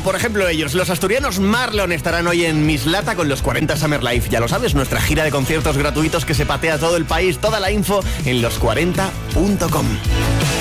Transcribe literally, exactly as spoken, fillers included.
por ejemplo ellos. Los asturianos Marlon estarán hoy en Mislata con los cuarenta Summer Life. Ya lo sabes, nuestra gira de conciertos gratuitos que se patea todo el país. Toda la info en los cuarenta punto com.